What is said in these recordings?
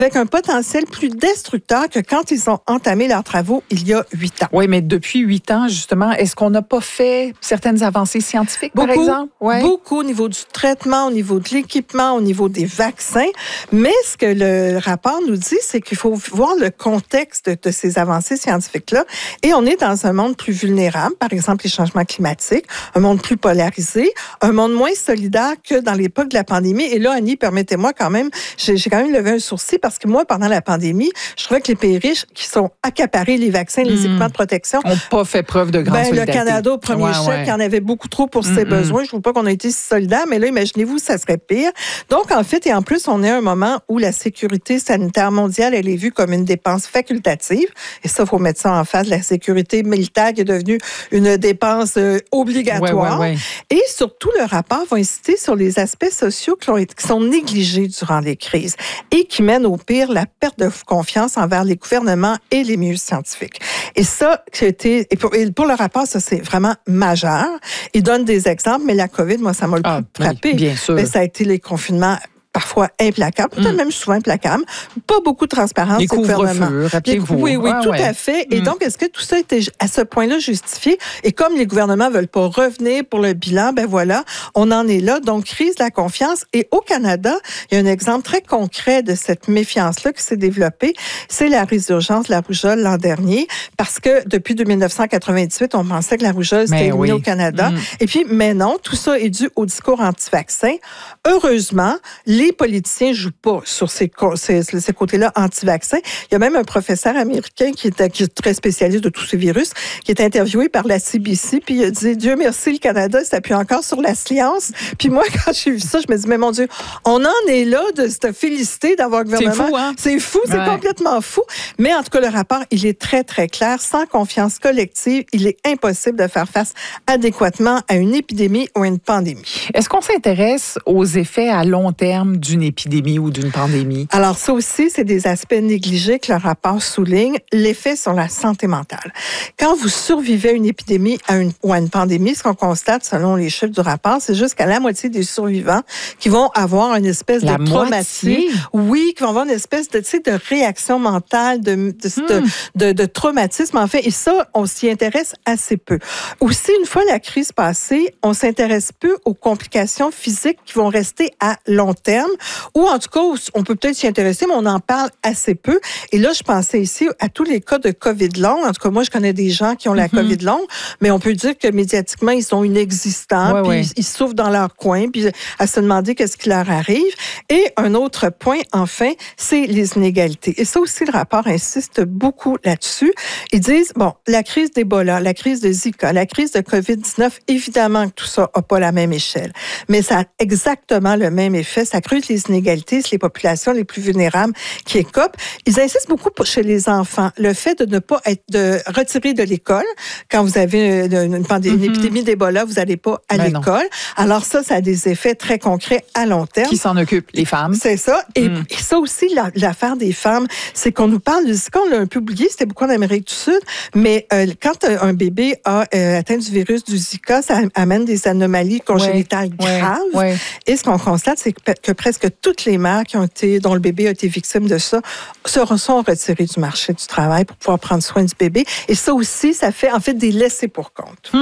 avec un potentiel plus destructeur que quand ils ont entamé leurs travaux il y a 8 ans. Oui, mais depuis 8 ans, justement, est-ce qu'on n'a pas fait certaines avancées scientifiques, par exemple? Beaucoup au niveau du traitement, au niveau de l'équipement, au niveau des vaccins. Mais ce que le rapport nous dit, c'est qu'il faut voir le contexte de ces avancées scientifiques-là. Et on est dans un monde plus vulnérable, par exemple les changements climatiques, un monde plus polarisé, un monde moins solidaire que dans l'époque de la pandémie. Et là, Annie, permettez-moi quand même, j'ai quand même levé un sourcil parce que moi, pendant la pandémie, je trouvais que les pays riches qui sont accaparés les vaccins, les équipements de protection, n'ont pas fait preuve de grande solidarité. Le Canada, au premier chef, qui en avait beaucoup trop pour ses besoins. Je ne veux pas qu'on ait été si solidaires, mais là, imaginez-vous, ça serait pire. Donc, en fait, et en plus, on est à un moment où la sécurité sanitaire mondiale, elle est vue comme une dépense facultative. Et ça, il faut mettre ça en face. La sécurité militaire qui est devenue une dépense obligatoire. Et surtout, le rapport va insister sur les aspects sociaux qui sont négligés durant les crises et qui mènent au pire la perte de confiance envers les gouvernements et les milieux scientifiques. Et ça, pour le rapport, ça, c'est vraiment majeur. Il donne des exemples, mais la COVID, moi, ça m'a le plus frappé. Oui, bien sûr. Mais ça a été les confinements parfois implacables, peut-être même souvent implacables. Pas beaucoup de transparence des au gouvernement. Rappelez-vous. Oui, tout à fait. Et donc, est-ce que tout ça était à ce point-là justifié? Et comme les gouvernements veulent pas revenir pour le bilan, ben voilà, on en est là. Donc, crise de la confiance. Et au Canada, il y a un exemple très concret de cette méfiance-là qui s'est développée. C'est la résurgence de la rougeole l'an dernier, parce que depuis 1998, on pensait que la rougeole s'était éliminée au Canada. Et puis, mais non, tout ça est dû au discours anti-vaccin. Heureusement, les politiciens jouent pas sur ces côtés-là anti-vaccins. Il y a même un professeur américain qui est très spécialiste de tous ces virus, qui est interviewé par la CBC, puis il a dit, Dieu merci, le Canada s'appuie encore sur la science. Puis moi, quand j'ai vu ça, je me dis, mais mon Dieu, on en est là de se féliciter d'avoir un gouvernement. C'est fou, hein? C'est fou, c'est complètement fou. Mais en tout cas, le rapport, il est très, très clair. Sans confiance collective, il est impossible de faire face adéquatement à une épidémie ou à une pandémie. Est-ce qu'on s'intéresse aux effets à long terme d'une épidémie ou d'une pandémie? Alors, ça aussi, c'est des aspects négligés que le rapport souligne. L'effet sur la santé mentale. Quand vous survivez à une épidémie ou à une pandémie, ce qu'on constate, selon les chiffres du rapport, c'est jusqu'à la moitié des survivants qui vont avoir une espèce de traumatisme. Oui, qui vont avoir une espèce de réaction mentale, de traumatisme, en fait. Et ça, on s'y intéresse assez peu. Aussi, une fois la crise passée, on s'intéresse peu aux complications physiques qui vont rester à long terme, ou en tout cas, on peut peut-être s'y intéresser, mais on en parle assez peu. Et là, je pensais ici à tous les cas de COVID long. En tout cas, moi, je connais des gens qui ont la COVID longue, mais on peut dire que médiatiquement, ils sont inexistants, puis ils souffrent dans leur coin, puis à se demander qu'est-ce qui leur arrive. Et un autre point, enfin, c'est les inégalités. Et ça aussi, le rapport insiste beaucoup là-dessus. Ils disent, bon, la crise d'Ebola, la crise de Zika, la crise de COVID-19, évidemment que tout ça n'a pas la même échelle, mais ça a exactement le même effet. Ça creuse les inégalités, c'est les populations les plus vulnérables qui écopent. Ils insistent beaucoup chez les enfants. Le fait de ne pas être retiré de l'école. Quand vous avez une épidémie d'Ebola, vous n'allez pas à l'école. Alors ça a des effets très concrets à long terme. Qui s'en occupent? Les femmes. C'est ça. Et ça aussi, l'affaire des femmes, c'est qu'on nous parle du Zika, on l'a un peu oublié, c'était beaucoup en Amérique du Sud, mais quand un bébé a atteint du virus du Zika, ça amène des anomalies congénitales graves. Et ce qu'on constate, c'est que presque toutes les mères dont le bébé a été victime de ça sont retirées du marché du travail pour pouvoir prendre soin du bébé. Et ça aussi, ça fait en fait des laissés pour compte.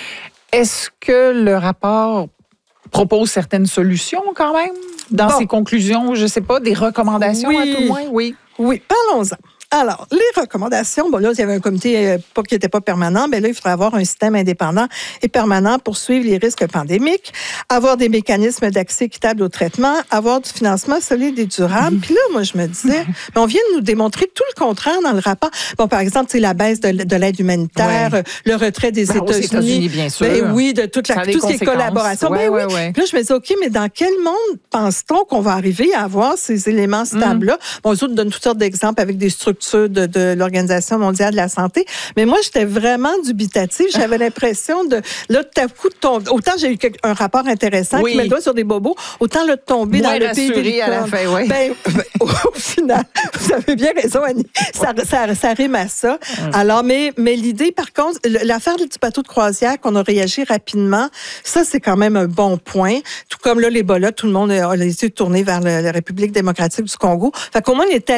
Est-ce que le rapport propose certaines solutions quand même dans ses conclusions? Je ne sais pas, des recommandations à tout le moins? Oui, parlons-en. Alors, les recommandations, là, il y avait un comité qui n'était pas permanent, là, il faudrait avoir un système indépendant et permanent pour suivre les risques pandémiques, avoir des mécanismes d'accès équitable au traitement, avoir du financement solide et durable. Puis là, moi, je me disais, on vient de nous démontrer tout le contraire dans le rapport. Bon, par exemple, c'est la baisse de l'aide humanitaire, le retrait des États-Unis, bien sûr. De toutes ces collaborations. Puis là, je me dis, OK, mais dans quel monde pense-t-on qu'on va arriver à avoir ces éléments stables-là? Bon, eux autres donnent toutes sortes d'exemples avec des structures de l'Organisation mondiale de la santé. Mais moi, j'étais vraiment dubitative. J'avais l'impression là, tout à coup, autant j'ai eu un rapport intéressant qui met le doigt sur des bobos, autant de tomber dans le pays des licornes. À la fin, au final, vous avez bien raison, Annie. Ça rime à ça. Alors, mais l'idée, par contre, l'affaire du bateau de croisière qu'on a réagi rapidement, ça, c'est quand même un bon point. Tout comme là, l'Ebola, tout le monde a les yeux tournés vers la République démocratique du Congo. Fait qu'au moins, on était